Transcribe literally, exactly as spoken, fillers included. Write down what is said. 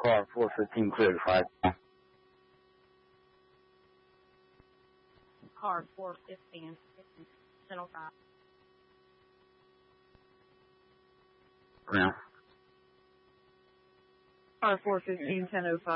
Car four fifteen clear to five. Car four fifteen, ten oh five. Ground. Car four fifteen, ten oh five.